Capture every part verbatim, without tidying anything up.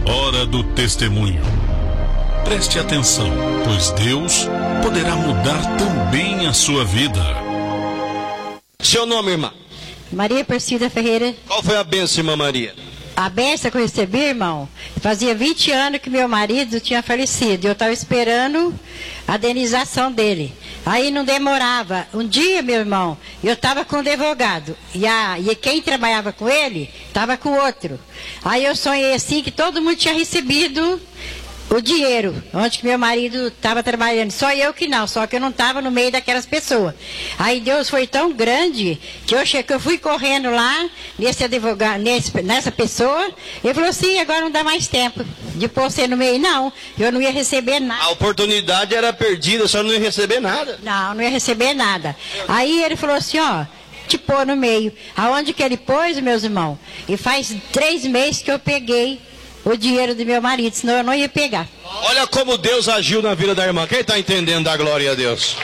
Hora do testemunho. Preste atenção, pois Deus poderá mudar também a sua vida. Seu nome, irmã? Maria Persida Ferreira. Qual foi a bênção, irmã Maria? A bênção que eu recebi, irmão, fazia vinte anos que meu marido tinha falecido. Eu estava esperando a indenização dele. Aí não demorava. Um dia, meu irmão, eu estava com um advogado. E, a, e quem trabalhava com ele, estava com outro. Aí eu sonhei assim que todo mundo tinha recebido o dinheiro, onde que meu marido estava trabalhando. Só eu que não, só que eu não estava no meio daquelas pessoas. Aí Deus foi tão grande que eu, cheguei, eu fui correndo lá, nesse advogado, nesse, nessa pessoa, ele falou assim, agora não dá mais tempo de pôr você no meio. Não, eu não ia receber nada. A oportunidade era perdida, só não ia receber nada. Não, não ia receber nada. Aí ele falou assim, ó, te pôr no meio. Aonde que ele pôs, meus irmãos? E faz três meses que eu peguei o dinheiro do meu marido, senão eu não ia pegar. Olha como Deus agiu na vida da irmã. Quem está entendendo da glória a Deus?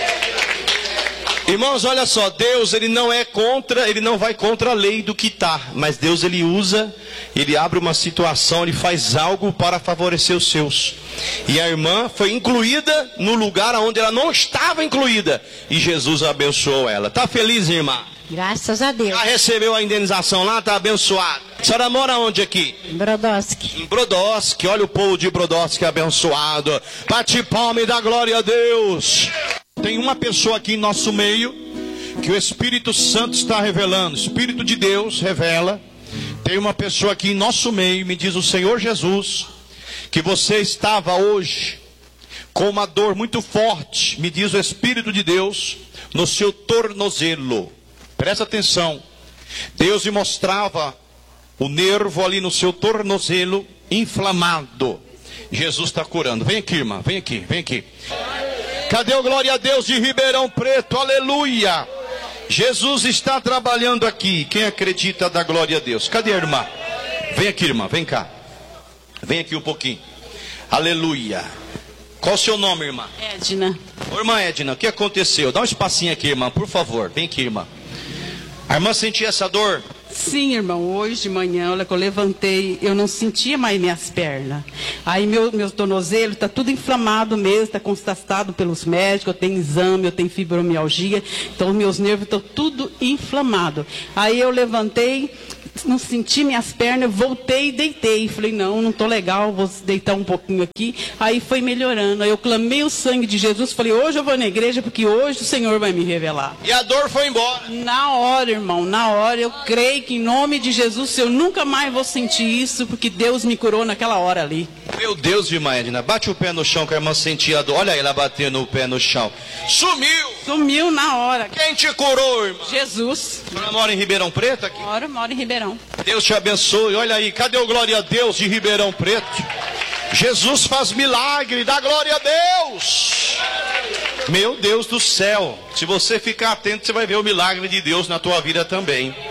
Irmãos, olha só, Deus ele não é contra, ele não vai contra a lei do que está, mas Deus ele usa, ele abre uma situação, ele faz algo para favorecer os seus. E a irmã foi incluída no lugar onde ela não estava incluída, e Jesus abençoou ela. Está feliz, irmã? Graças a Deus. Já recebeu a indenização lá? Está abençoada. A senhora mora onde aqui? Em Brodowski. Em Brodowski. Olha o povo de Brodowski abençoado. Bate palma e dá glória a Deus. Tem uma pessoa aqui em nosso meio que o Espírito Santo está revelando. O Espírito de Deus revela. Tem uma pessoa aqui em nosso meio, me diz o Senhor Jesus, que você estava hoje com uma dor muito forte, me diz o Espírito de Deus, no seu tornozelo. Presta atenção. Deus lhe mostrava o nervo ali no seu tornozelo inflamado. Jesus está curando. Vem aqui, irmã. Vem aqui, vem aqui. Cadê o glória a Deus de Ribeirão Preto? Aleluia. Jesus está trabalhando aqui. Quem acredita dá glória a Deus? Cadê a irmã? Vem aqui, irmã. Vem cá. Vem aqui um pouquinho. Aleluia. Qual o seu nome, irmã? Edna. Ô, irmã Edna, o que aconteceu? Dá um espacinho aqui, irmã, por favor. Vem aqui, irmã. A irmã sentia essa dor? Sim, irmão, hoje de manhã, olha que eu levantei, eu não sentia mais minhas pernas. Aí meu, meu tornozelo está tudo inflamado mesmo, está constatado pelos médicos, eu tenho exame, eu tenho fibromialgia, então meus nervos estão tudo inflamados. Aí eu levantei, não senti minhas pernas, voltei e deitei. Falei, não, não estou legal, vou deitar um pouquinho aqui. Aí foi melhorando, aí eu clamei o sangue de Jesus, falei, hoje eu vou na igreja porque hoje o Senhor vai me revelar. E a dor foi embora? Na hora, irmão, na hora, eu creio que em nome de Jesus eu nunca mais vou sentir isso, porque Deus me curou naquela hora ali. Meu Deus, irmã Edna, bate o pé no chão que a irmã sentia a dor. Olha ela batendo o pé no chão. Sumiu! Sumiu na hora. Quem te curou, irmã? Jesus. A senhora mora em Ribeirão Preto aqui? Moro, moro em Ribeirão. Deus te abençoe. Olha aí, cadê o glória a Deus de Ribeirão Preto? Jesus faz milagre, dá glória a Deus. Meu Deus do céu, se você ficar atento, você vai ver o milagre de Deus na tua vida também.